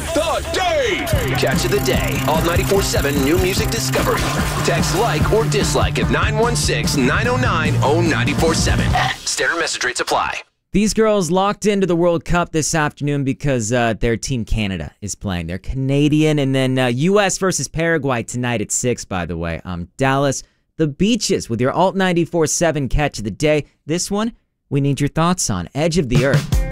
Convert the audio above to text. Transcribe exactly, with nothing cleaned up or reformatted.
the day. Catch of the day. Alt ninety-four point seven New Music Discovery. Text like or dislike at nine one six, nine oh nine, oh nine four seven. Standard message rates apply. These girls locked into the World Cup this afternoon because uh, their team Canada is playing. They're Canadian, and then uh, U S versus Paraguay tonight at six, by the way. Um, Dallas, the Beaches with your Alt ninety-four point seven catch of the day. This one, we need your thoughts on. Edge of the Earth.